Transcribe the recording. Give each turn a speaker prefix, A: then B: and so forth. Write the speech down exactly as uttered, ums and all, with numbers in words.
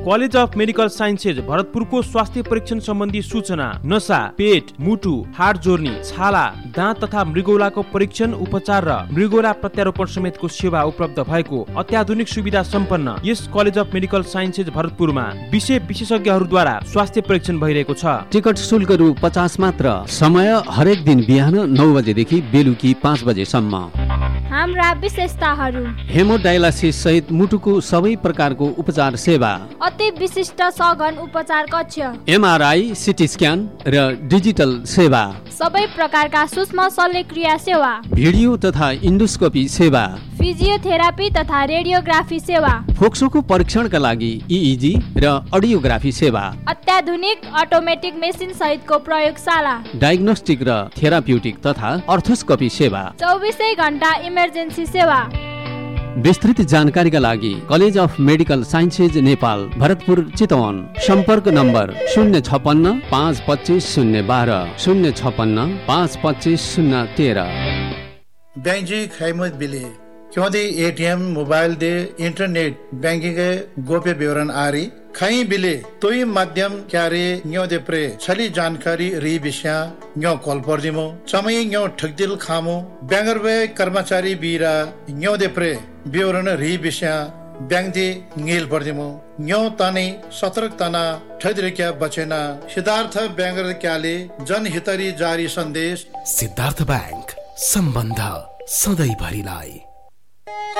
A: College of medical sciences भरतपुरको स्वास्थ्य परीक्षण सम्बन्धी सूचना, नसा, पेट, मुटु, हाड जोर्नी, छाला, दाँत तथा मृगौलाको परीक्षण, उपचार र मृगौला प्रत्यारोपण समेतको सेवा उपलब्ध भएको अत्याधुनिक सुविधा सम्पन्न यस कलेज अफ मेडिकल साइन्सेज भरतपुरमा विषय विशेषज्ञहरूद्वारा स्वास्थ्य परीक्षण भइरहेको छ।
B: टिकट शुल्क रु पचास मात्र। समय हरेक दिन बिहान नौ बजेदेखि बेलुकी पाँच बजेसम्म।
C: हाम्रा विशेषताहरू:
B: हेमोडायलासिस सहित मुटुको सबै प्रकारको उपचार सेवा,
C: अति विशिष्ट सघन उपचार कक्ष,
B: एमआरआई, सिटी स्क्यान र डिजिटल सेवा,
C: सबै प्रकारका सूक्ष्म शल्यक्रिया सेवा,
B: भिडियो तथा इन्डोस्कोपी सेवा,
C: फिजियोथेरापी तथा रेडियोग्राफी सेवा,
B: फोक्सोको परीक्षणका लागि इइजी र अडियोग्राफी सेवा,
C: अत्याधुनिक अटोमेटिक मेसिन सहितको प्रयोगशाला,
B: डायग्नोस्टिक र थेराप्युटिक तथा अर्थोस्कोपी सेवा,
C: चौबिसै घण्टा इमर्जेन्सी सेवा।
B: विस्तृत जानकारीका लागि college of medical sciences Nepal, Bharatpur, Chitwan. सम्पर्क नम्बर शून्य छपन्न पाँच पच्चिस शून्य बाह्र, शून्य छपन्न पाँच पच्चिस शून्य तेह्र।
D: बैंक खैमत बिले क्योंकि ATM mobile they internet banking के गोप्य विवरण आरी खई बिले तोई माध्यम क्यारे न्यो दे प्रे छली जानकारी री विषय न्यो कॉल पर दिमो समय न्यो ठगदिल खामो बैंगर वे कर्मचारी बीरा न्यो दे प्रे विवरण री विषय बैंक दे नील पर दिमो न्यो ताने सतर्क तना ठगदिल क्या बचेना। सिद्धार्थ बैंगर क्याले जनहितरी जारी सन्देश।
E: सिद्धार्थ बैंक, सम्बन्ध सधैँ भरिलाई।